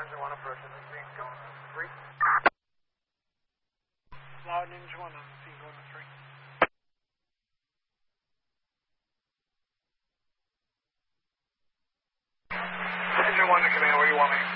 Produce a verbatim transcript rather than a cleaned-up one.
Engine one approaching the scene, going to three. Loud Engine one on the scene, going to three. Engine one to command, where do you want me?